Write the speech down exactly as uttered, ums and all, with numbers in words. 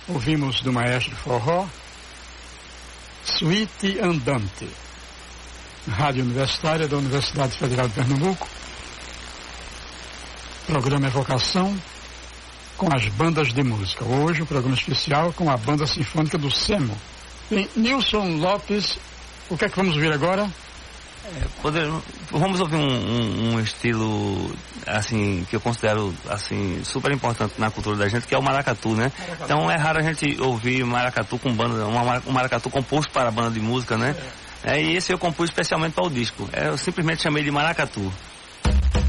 Ouvimos do maestro forró, Suíte Andante, Rádio Universitária da Universidade Federal de Pernambuco, programa Evocação, com as bandas de música. Hoje, um programa especial com a Banda Sinfônica do SEMO. Tem Nilson Lopes, o que é que vamos ouvir agora? É, poder, vamos ouvir um, um, um estilo assim que eu considero assim super importante na cultura da gente, que é o maracatu, né? Maracatu. Então é raro a gente ouvir maracatu com banda, uma, um maracatu composto para a banda de música, né? É. É, e esse eu compus especialmente para o disco. É, eu simplesmente chamei de maracatu.